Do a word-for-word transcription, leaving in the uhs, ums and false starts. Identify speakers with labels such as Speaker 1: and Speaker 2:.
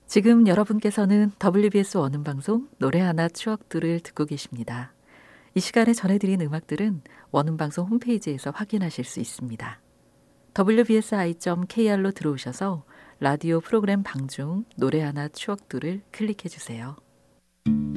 Speaker 1: 지금 여러분께서는 더블유비에스 원음방송 노래 하나 추억들을 듣고 계십니다. 이 시간에 전해드린 음악들은 원음방송 홈페이지에서 확인하실 수 있습니다. 더블유비에스아이 닷 케이알로 들어오셔서 라디오 프로그램 방중 노래 하나 추억들을 클릭해 주세요.